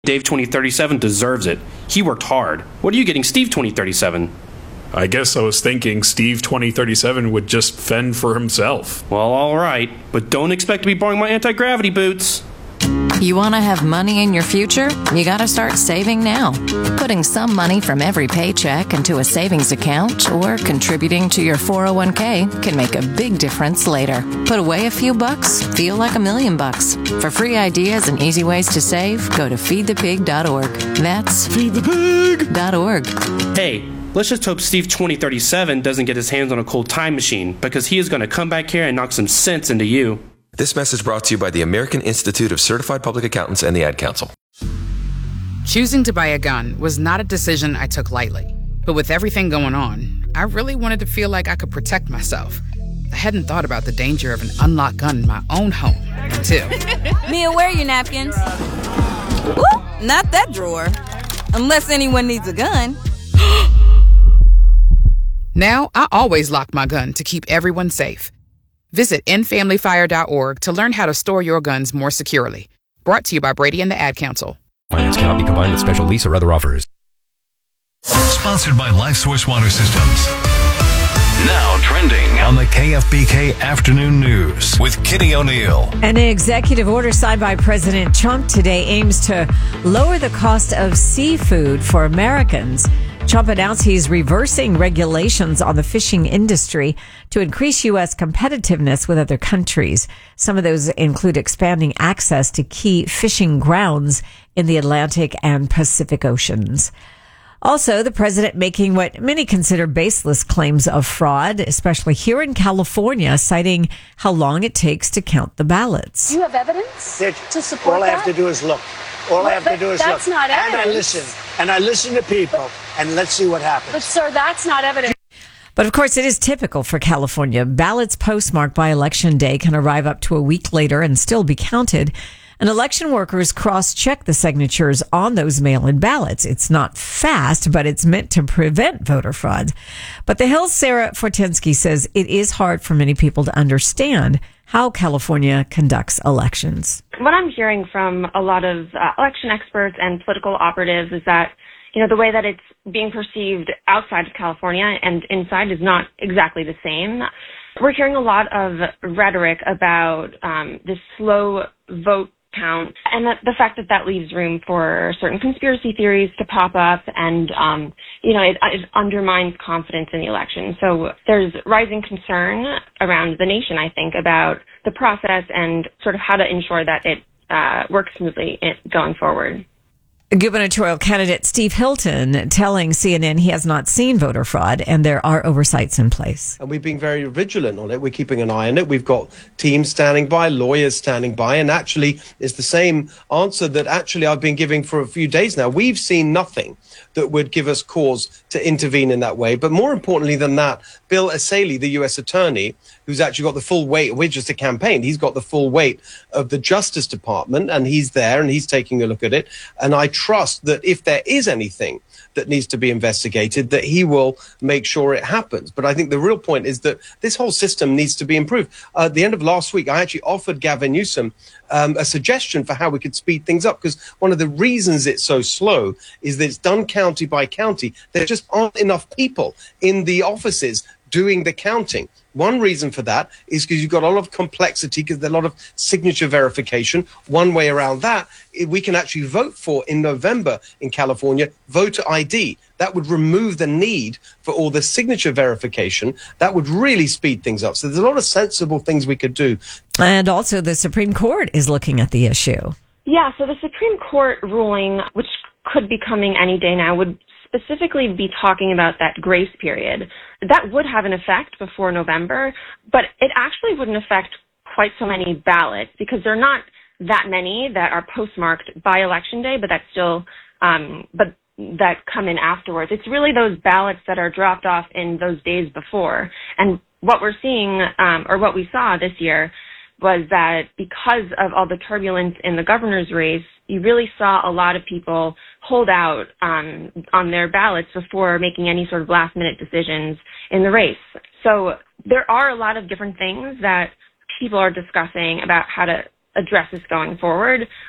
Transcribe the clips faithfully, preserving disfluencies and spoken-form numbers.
Dave twenty thirty-seven deserves it. He worked hard. What are you getting Steve twenty thirty-seven? I guess I was thinking Steve twenty thirty-seven would just fend for himself. Well, all right, but don't expect to be borrowing my anti-gravity boots. You want to have money in your future? You got to start saving now. Putting some money from every paycheck into a savings account or contributing to your four oh one k can make a big difference later. Put away a few bucks, feel like a million bucks. For free ideas and easy ways to save, go to feed the pig dot org. That's feed the pig dot org. Hey, let's just hope Steve twenty thirty-seven doesn't get his hands on a cold time machine, because he is going to come back here and knock some sense into you. This message brought to you by the American Institute of Certified Public Accountants and the Ad Council. Choosing to buy a gun was not a decision I took lightly. But with everything going on, I really wanted to feel like I could protect myself. I hadn't thought about the danger of an unlocked gun in my own home until... Mia, where are your napkins? Ooh, not that drawer. Unless anyone needs a gun. Now, I always lock my gun to keep everyone safe. Visit end family fire dot org to learn how to store your guns more securely. Brought to you by Brady and the Ad Council. Finance cannot be combined with special lease or other offers. Sponsored by LifeSource Water Systems. Now trending on the K F B K Afternoon News with Kitty O'Neill. An executive order signed by President Trump today aims to lower the cost of seafood for Americans. Trump announced he's reversing regulations on the fishing industry to increase U S competitiveness with other countries. Some of those include expanding access to key fishing grounds in the Atlantic and Pacific Oceans. Also, the president making what many consider baseless claims of fraud, especially here in California, citing how long it takes to count the ballots. Do you have evidence They're, to support all that? All I have to do is look. All well, I have to do is that's look. Not evidence. And I listen. And I listen to people. But, and let's see what happens. But, sir, that's not evidence. But, of course, it is typical for California. Ballots postmarked by Election Day can arrive up to a week later and still be counted. And election workers cross-check the signatures on those mail-in ballots. It's not fast, but it's meant to prevent voter fraud. But the Hill's Sarah Fortensky says it is hard for many people to understand how California conducts elections. What I'm hearing from a lot of uh, election experts and political operatives is that, you know, the way that it's being perceived outside of California and inside is not exactly the same. We're hearing a lot of rhetoric about um, this slow vote count, and that the fact that that leaves room for certain conspiracy theories to pop up, and um, you know, it, it undermines confidence in the election. So there's rising concern around the nation, I think, about the process and sort of how to ensure that it uh, works smoothly going forward. Gubernatorial candidate Steve Hilton telling C N N he has not seen voter fraud and there are oversights in place. And we've been very vigilant on it. We're keeping an eye on it. We've got teams standing by, lawyers standing by, and actually it's the same answer that actually I've been giving for a few days now. We've seen nothing that would give us cause to intervene in that way. But more importantly than that, Bill Essayli, the U S attorney, who's actually got the full weight, we're just a campaign, he's got the full weight of the Justice Department, and he's there and he's taking a look at it. And I trust that if there is anything that needs to be investigated, that he will make sure it happens. But I think the real point is that this whole system needs to be improved. Uh, at the end of last week, I actually offered Gavin Newsom um, a suggestion for how we could speed things up, because one of the reasons it's so slow is that it's done county by county. There just aren't enough people in the offices doing the counting. One reason for that is because you've got a lot of complexity, because there's a lot of signature verification. One way around that, we can actually vote for in November in California, voter I D. That would remove the need for all the signature verification. That would really speed things up. So there's a lot of sensible things we could do. And also the Supreme Court is looking at the issue. Yeah, so the Supreme Court ruling, which could be coming any day now, would specifically be talking about that grace period. That would have an effect before November, but it actually wouldn't affect quite so many ballots, because there are not that many that are postmarked by Election Day, but that still, um, but that come in afterwards. It's really those ballots that are dropped off in those days before. And what we're seeing, um, or what we saw this year, was that because of all the turbulence in the governor's race, you really saw a lot of people hold out um, on their ballots before making any sort of last-minute decisions in the race. So there are a lot of different things that people are discussing about how to address this going forward.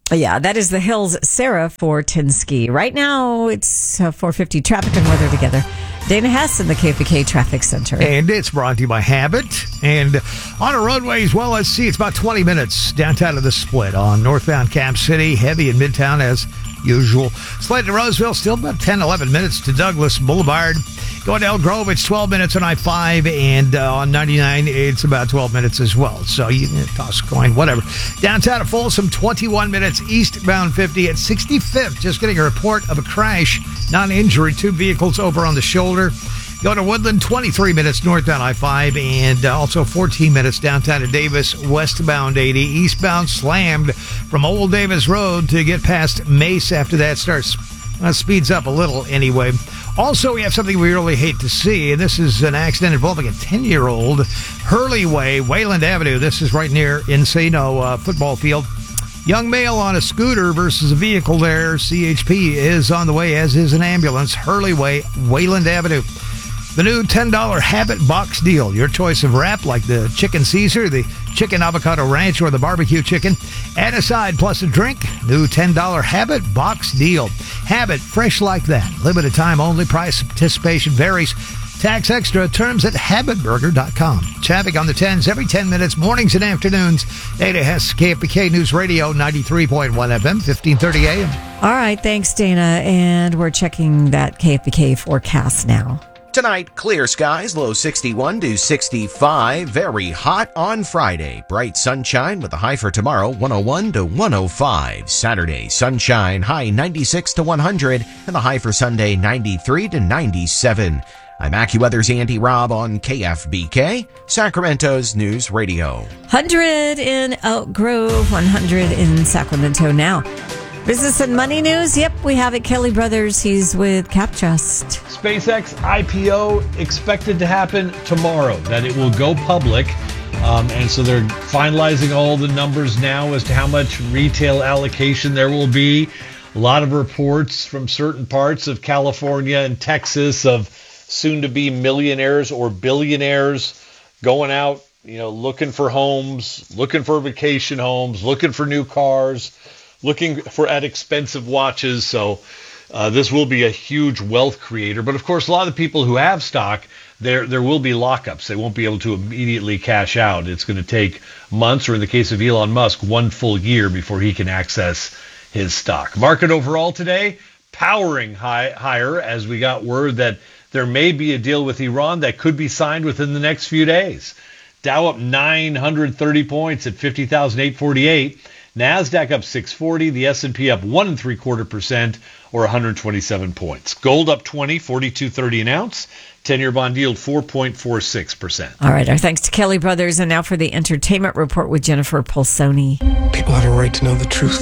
Yeah, that is the Hills, Sarah Fortinsky. Right now, it's uh, four fifty. Traffic and weather together. Dana Hess in the K F B K Traffic Center. And it's brought to you by Habit. And on a roadway as well, let's see, it's about twenty minutes downtown of the Split on northbound Cap City, heavy in Midtown as usual. Slate to Roseville, still about ten, eleven minutes to Douglas Boulevard. Going to Elk Grove, it's twelve minutes on I five, and uh, on ninety-nine, it's about twelve minutes as well. So you can toss a coin, whatever. Downtown of Folsom, twenty-one minutes, eastbound fifty at sixty-fifth. Just getting a report of a crash, non-injury, two vehicles over on the shoulder. Go to Woodland, twenty-three minutes northbound I five, and uh, also fourteen minutes downtown to Davis, westbound eighty. Eastbound slammed from Old Davis Road to get past Mace. After that starts, uh, speeds up a little anyway. Also, we have something we really hate to see, and this is an accident involving a ten-year-old. Hurley Way, Wayland Avenue. This is right near Encino uh, football field. Young male on a scooter versus a vehicle there. C H P is on the way, as is an ambulance. Hurley Way, Wayland Avenue. The new ten dollar Habit box deal. Your choice of wrap, like the Chicken Caesar, the Chicken Avocado Ranch, or the Barbecue Chicken. Add a side plus a drink. New ten dollar Habit box deal. Habit, fresh like that. Limited time only. Price participation varies. Tax extra. Terms at habit burger dot com. Traffic on the tens every ten minutes, mornings and afternoons. Dana Hess, K F B K News Radio, ninety-three point one F M, fifteen thirty A M. All right, thanks, Dana. And we're checking that K F B K forecast now. Tonight, clear skies, low sixty-one to sixty-five. Very hot on Friday. Bright sunshine with a high for tomorrow, one oh one to one oh five. Saturday, sunshine, high ninety-six to one hundred, and the high for Sunday, ninety-three to ninety-seven. I'm AccuWeather's Andy Robb on K F B K, Sacramento's News Radio. one hundred in Elk Grove, one hundred in Sacramento now. Business and money news. Yep, we have it. Kelly Brothers. He's with CapTrust. SpaceX I P O expected to happen tomorrow, that it will go public. Um, and so they're finalizing all the numbers now as to how much retail allocation there will be. A lot of reports from certain parts of California and Texas of soon-to-be millionaires or billionaires going out, you know, looking for homes, looking for vacation homes, looking for new cars, looking for at expensive watches. So uh, this will be a huge wealth creator. But of course, a lot of the people who have stock, there there will be lockups. They won't be able to immediately cash out. It's going to take months, or in the case of Elon Musk, one full year before he can access his stock. Market overall today, powering high, higher as we got word that there may be a deal with Iran that could be signed within the next few days. Dow up nine hundred thirty points at fifty thousand eight hundred forty-eight. NASDAQ up six forty, the S and P up one and three quarter percent, or one hundred twenty-seven points. Gold up twenty, forty-two thirty an ounce. ten-year bond yield four point four six percent. All right, our thanks to Kelly Brothers. And now for the entertainment report with Jennifer Pulsoni. People have a right to know the truth.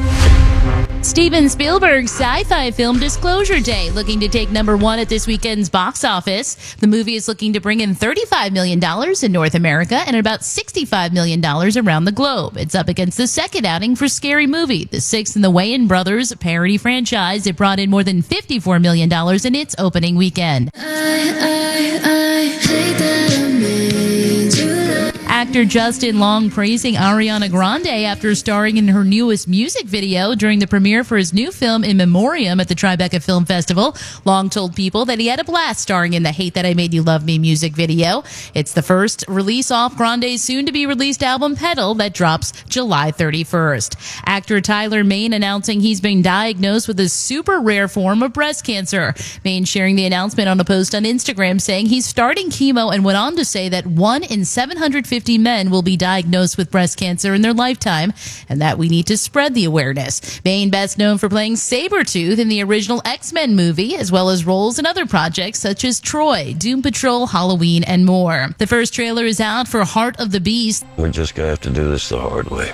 Steven Spielberg's sci-fi film Disclosure Day looking to take number one at this weekend's box office. The movie is looking to bring in thirty-five million dollars in North America and about sixty-five million dollars around the globe. It's up against the second outing for Scary Movie, the sixth in the Wayans Brothers parody franchise. It brought in more than fifty-four million dollars in its opening weekend. I, I, I hate that I made you love. Actor Justin Long praising Ariana Grande after starring in her newest music video during the premiere for his new film In Memoriam at the Tribeca Film Festival. Long told People that he had a blast starring in the Hate That I Made You Love Me music video. It's the first release off Grande's soon-to-be-released album Pedal that drops July thirty-first. Actor Tyler Mane announcing he's been diagnosed with a super rare form of breast cancer. Mane sharing the announcement on a post on Instagram saying he's starting chemo, and went on to say that one in seven hundred fifty men will be diagnosed with breast cancer in their lifetime, and that we need to spread the awareness. Mane, best known for playing Sabretooth in the original X-Men movie, as well as roles in other projects such as Troy, Doom Patrol, Halloween, and more. The first trailer is out for Heart of the Beast. We're just gonna have to do this the hard way.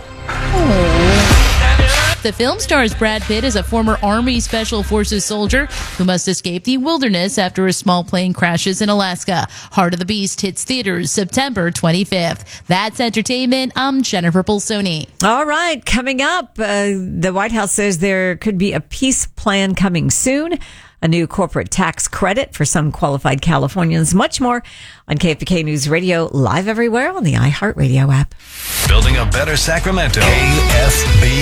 The film stars Brad Pitt as a former Army Special Forces soldier who must escape the wilderness after a small plane crashes in Alaska. Heart of the Beast hits theaters September twenty-fifth. That's entertainment. I'm Jennifer Pulsoni. All right, coming up, uh, the White House says there could be a peace plan coming soon. a new corporate tax credit for some qualified Californians. Much more on K F B K News Radio, live everywhere on the iHeartRadio app. Building a better Sacramento. K F B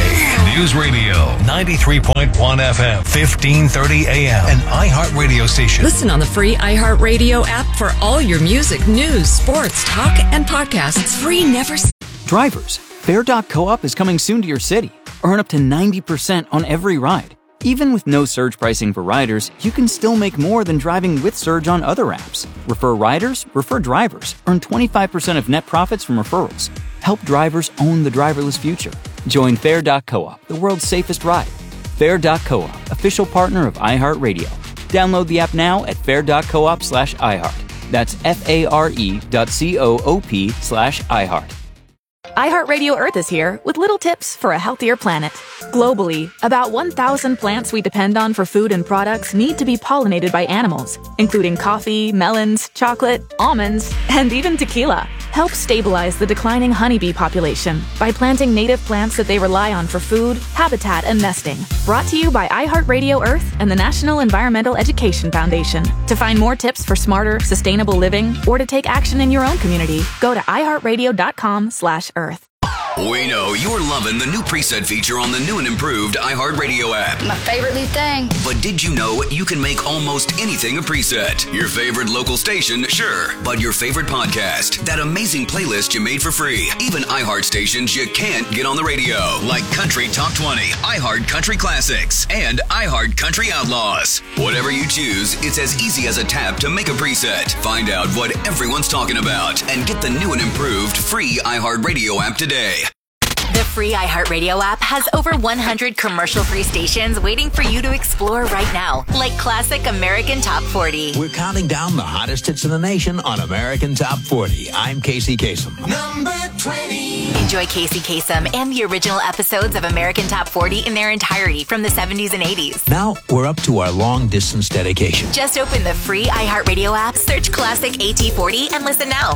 K News Radio, ninety-three point one F M, fifteen thirty A M, an iHeartRadio station. Listen on the free iHeartRadio app for all your music, news, sports, talk, and podcasts. Free never... Drivers, Fair dot coop is coming soon to your city. Earn up to ninety percent on every ride. Even with no surge pricing for riders, you can still make more than driving with Surge on other apps. Refer riders, refer drivers. Earn twenty-five percent of net profits from referrals. Help drivers own the driverless future. Join Fair dot coop, the world's safest ride. Fair dot coop, official partner of iHeartRadio. Download the app now at fair dot coop slash iHeart. That's F-A-R-E dot C-O-O-P slash iHeart. iHeartRadio Earth is here with little tips for a healthier planet. Globally, about one thousand plants we depend on for food and products need to be pollinated by animals, including coffee, melons, chocolate, almonds, and even tequila. Help stabilize the declining honeybee population by planting native plants that they rely on for food, habitat, and nesting. Brought to you by iHeartRadio Earth and the National Environmental Education Foundation. To find more tips for smarter, sustainable living, or to take action in your own community, go to iHeartRadio.com slash Earth. We know you're loving the new preset feature on the new and improved iHeartRadio app. My favorite new thing. But did you know you can make almost anything a preset? Your favorite local station, sure. But your favorite podcast, that amazing playlist you made for free. Even iHeart stations you can't get on the radio, like Country Top twenty, iHeart Country Classics, and iHeart Country Outlaws. Whatever you choose, it's as easy as a tap to make a preset. Find out what everyone's talking about and get the new and improved free iHeartRadio app today. The free iHeartRadio app has over one hundred commercial-free stations waiting for you to explore right now, like Classic American Top forty. We're counting down the hottest hits in the nation on American Top forty. I'm Casey Kasem. Number twenty. Enjoy Casey Kasem and the original episodes of American Top forty in their entirety from the seventies and eighties. Now we're up to our long-distance dedication. Just open the free iHeartRadio app, search Classic A T forty, and listen now.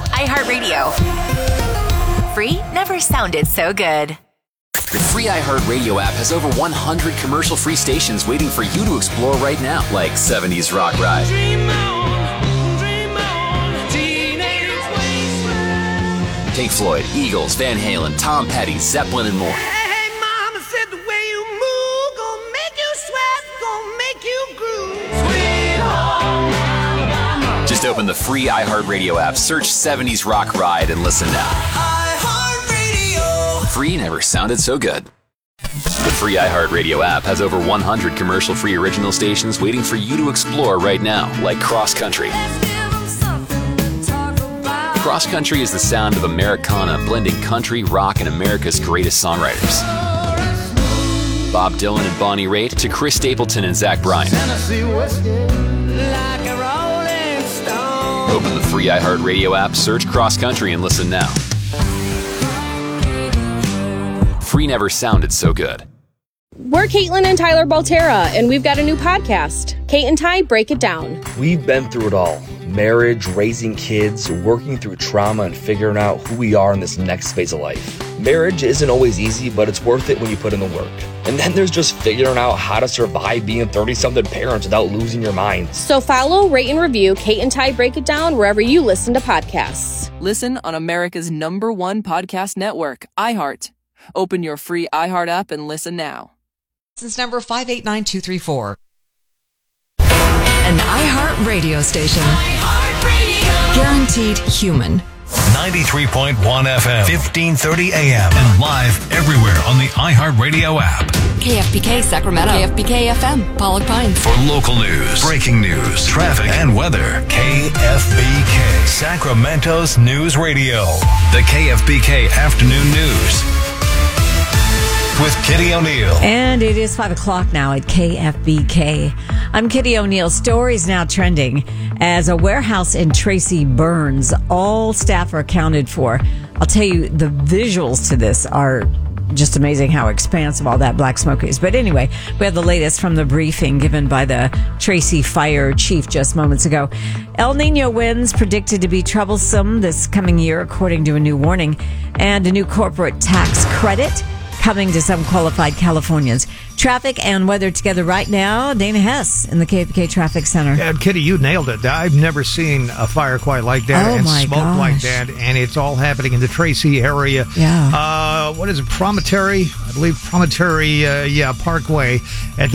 iHeartRadio. Free never sounded so good. The free iHeartRadio app has over one hundred commercial-free stations waiting for you to explore right now, like seventies Rock Ride, Dream on, dream on, Teenage Wasteland, Pink Floyd, Eagles, Van Halen, Tom Petty, Zeppelin, and more. Hey, mama said the way you move gonna make you sweat, gonna make you groove. Sweet home Alabama. Just open the free iHeartRadio app, search seventies Rock Ride, and listen now. Free never sounded so good. The free iHeartRadio app has over one hundred commercial-free original stations waiting for you to explore right now, like Cross Country. Cross Country is the sound of Americana, blending country, rock, and America's greatest songwriters. Bob Dylan and Bonnie Raitt to Chris Stapleton and Zach Bryan. Open the free iHeartRadio app, search Cross Country, and listen now. Free never sounded so good. We're Caitlin and Tyler Baltera, and we've got a new podcast, Kate and Ty Break It Down. We've been through it all. Marriage, raising kids, working through trauma, and figuring out who we are in this next phase of life. Marriage isn't always easy, but it's worth it when you put in the work. And then there's just figuring out how to survive being thirty-something parents without losing your mind. So follow, rate, and review Kate and Ty Break It Down wherever you listen to podcasts. Listen on America's number one podcast network, iHeart. Open your free iHeart app and listen now. This is number five eight nine two three four. An iHeart radio station. iHeart Guaranteed human. ninety-three point one F M, fifteen thirty A M, and live everywhere on the iHeartRadio app. K F B K Sacramento. K F B K F M, Pollock Pines. For local news, breaking news, traffic, and weather, K F B K, Sacramento's news radio. The K F B K Afternoon News with Kitty O'Neill. And it is five o'clock now at K F B K. I'm Kitty O'Neill. Stories now trending as a warehouse in Tracy burns. All staff are accounted for. I'll tell you, the visuals to this are just amazing how expansive all that black smoke is. But anyway, we have the latest from the briefing given by the Tracy fire chief just moments ago. El Nino winds predicted to be troublesome this coming year, according to a new warning, and a new corporate tax credit coming to some qualified Californians. Traffic and weather together right now. Dana Hess in the K F B K Traffic Center. Yeah, Kitty, you nailed it. I've never seen a fire quite like that Oh, and my smoke gosh. like that, and it's all happening in the Tracy area. Yeah. Uh, what is it, Promontory? I believe Promontory, uh, yeah, Parkway at the